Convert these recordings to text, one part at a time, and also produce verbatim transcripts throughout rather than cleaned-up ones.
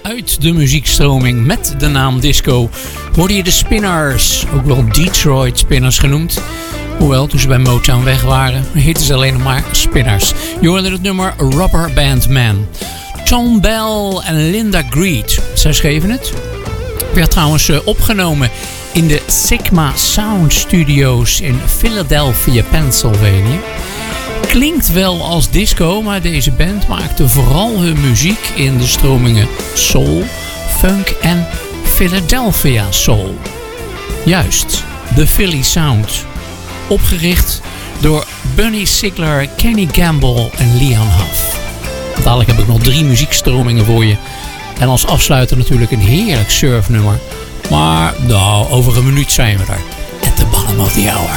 uit de muziekstroming met de naam disco hoorde je de Spinners, ook wel Detroit Spinners genoemd. Hoewel, toen ze bij Motown weg waren, heten ze alleen nog maar Spinners. Je hoorde het nummer Rubber Band Man. Tom Bell en Linda Greed, zij schreven het. Werd trouwens opgenomen in de Sigma Sound Studios in Philadelphia, Pennsylvania. Klinkt wel als disco, maar deze band maakte vooral hun muziek in de stromingen soul, funk en Philadelphia soul. Juist, de Philly Sound. Opgericht door Bunny Sigler, Kenny Gamble en Leon Huff. Dadelijk heb ik nog drie muziekstromingen voor je. En als afsluiter natuurlijk een heerlijk surfnummer. Maar nou, over een minuut zijn we er. At the bottom of the hour.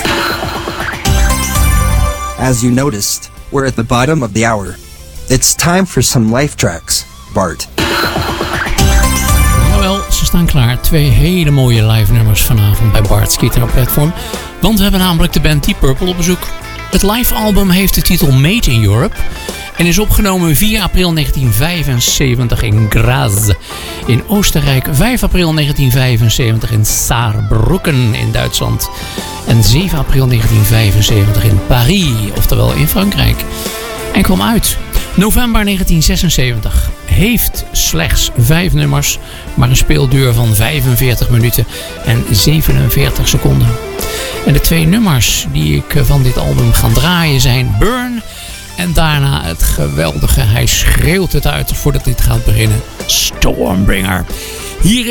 As you noticed, we're at the bottom of the hour. It's time for some life tracks, Bart. Jawel, ze staan klaar. Twee hele mooie live nummers vanavond bij Bart's Guitar Platform. Want we hebben namelijk de band Deep Purple op bezoek. Het live album heeft de titel Made in Europe en is opgenomen vier april negentien vijfenzeventig in Graz. In Oostenrijk vijf april negentien vijfenzeventig in Saarbrücken in Duitsland. En zeven april negentien vijfenzeventig in Paris, oftewel in Frankrijk. En kwam uit november negentien zesenzeventig. Heeft slechts vijf nummers, maar een speelduur van vijfenveertig minuten en zevenenveertig seconden. En de twee nummers die ik van dit album ga draaien zijn Burn en daarna het geweldige, hij schreeuwt het uit voordat dit gaat beginnen, Stormbringer. Hier